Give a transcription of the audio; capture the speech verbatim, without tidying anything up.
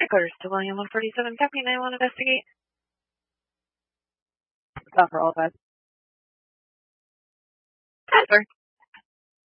Headquarters to William one forty-seven, Deputy nine one investigate. Stop for all of us. Hi, sir.